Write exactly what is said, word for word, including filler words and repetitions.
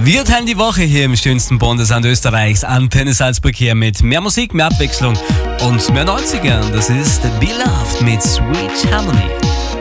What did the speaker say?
Wir teilen die Woche hier im schönsten Bundesland Österreichs, Antenne Salzburg, hier mit mehr Musik, mehr Abwechslung und mehr neunzigern. Das ist Beloved mit Sweet Harmony.